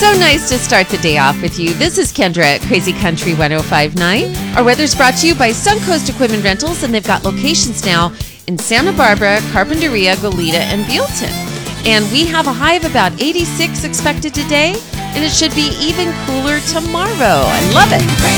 So nice to start the day off with you. This is Kendra at Crazy Country 105.9. Our weather's brought to you by Suncoast Equipment Rentals, and they've got locations now in Santa Barbara, Carpinteria, Goleta, and Bealton. And we have a high of about 86 expected today, and it should be even cooler tomorrow. I love it.